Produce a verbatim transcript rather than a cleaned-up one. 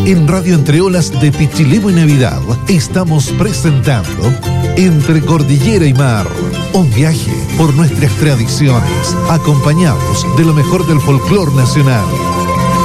En Radio Entre Olas de Pichilemu y Navidad estamos presentando Entre Cordillera y Mar, un viaje por nuestras tradiciones, acompañados de lo mejor del folclore nacional.